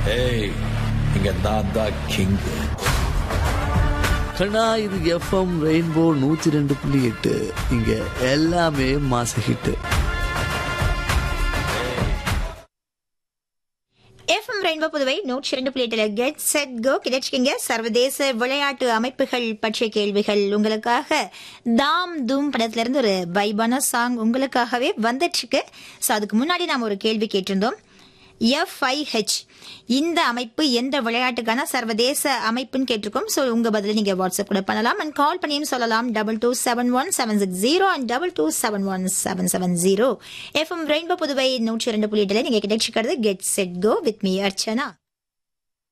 ஏய் இங்க நான் தான் கிங். கண்ணா இது எஃப்எம் ரெயின்போ 102.8. இங்க எல்லாமே மாச hit. FM rainbow Puduvai 102.8 get set go கிடைச்சிக்கிங்க. சர்வதேச விளையாட்டு அமைப்புகள் பற்றிய கேள்விகள் உங்களுக்காக. தாம் தூம் படத்துல இருந்து ஒரு வைபான சாங் உங்களுக்காகவே வந்துட்டு இருக்கு. ஸோ அதுக்கு முன்னாடி நாம் ஒரு கேள்வி கேட்டிருந்தோம். FIH இந்த அமைப்பு எந்த விளையாட்டுக்கான சர்வதேச அமைப்புன்னு கேட்டிருக்கோம். ஸோ உங்க பதில நீங்க வாட்ஸ்அப் கூட பண்ணலாம் அண்ட் கால் பண்ணியும் சொல்லலாம். 2271-760 and 2271-770. எஃப்எம் ரெயின்போ புதுவை 102.8 நீங்க கிடைச்சிக்கிறது get set go with me Archana.